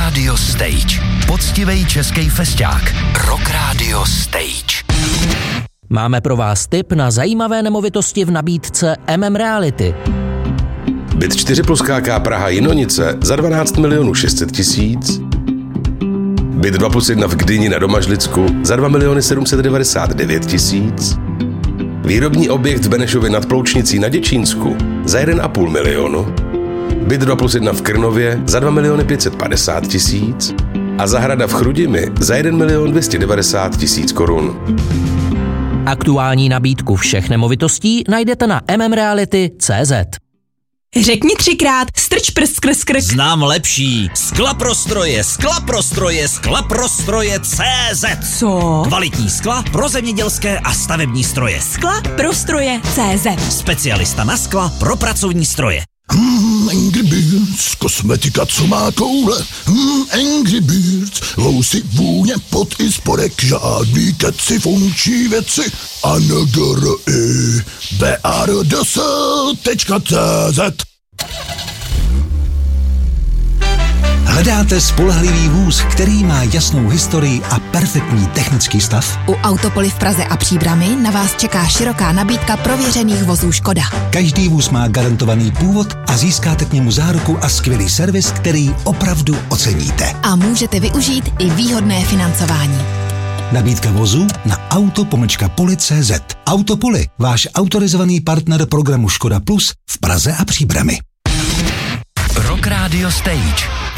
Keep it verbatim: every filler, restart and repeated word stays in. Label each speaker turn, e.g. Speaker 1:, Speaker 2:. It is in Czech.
Speaker 1: Radio Stage. Poctivej český fešťák. Rock Radio Stage.
Speaker 2: Máme pro vás tip na zajímavé nemovitosti v nabídce M M Reality.
Speaker 3: Byt čtyři plus K K Praha Jinonice za dvanáct milionů šest set tisíc. Byt dva plus jedna v Gdyni na Domažlicku za dva miliony sedm set devadesát devět tisíc. Výrobní objekt v Benešově nad Ploučnicí na Děčínsku za jeden a půl milionu. Byt dva plus jedna v Krnově za dva miliony pět set padesát tisíc. A zahrada v Chrudimi za jeden milion dvě stě devadesát tisíc korun.
Speaker 2: Aktuální nabídku všech nemovitostí najdete na m m reality tečka c z.
Speaker 4: Řekni třikrát strč prst skrz krk.
Speaker 5: Znám lepší. Sklaprostroje, sklaprostroje, sklaprostroje C Z.
Speaker 4: Co?
Speaker 5: Kvalitní skla pro zemědělské a stavební stroje.
Speaker 4: Skla pro stroje C Z.
Speaker 5: Specialista na skla pro pracovní stroje.
Speaker 6: Hmm, Angry Birds, kosmetika, co má koule. Hmm, Angry Birds, vousy, vůně, pot i spodek, žádný keci, funkční věci. A N G R I B A R D S tečka C Z.
Speaker 7: Hledáte spolehlivý vůz, který má jasnou historii a perfektní technický stav?
Speaker 8: U Autopoly v Praze a Příbrami na vás čeká široká nabídka prověřených vozů Škoda.
Speaker 7: Každý vůz má garantovaný původ a získáte k němu záruku a skvělý servis, který opravdu oceníte.
Speaker 8: A můžete využít i výhodné financování.
Speaker 7: Nabídka vozů na auto pomlčka poli tečka cé zet. Autopoly, váš autorizovaný partner programu Škoda Plus v Praze a Příbrami.
Speaker 1: Rock Radio Stage.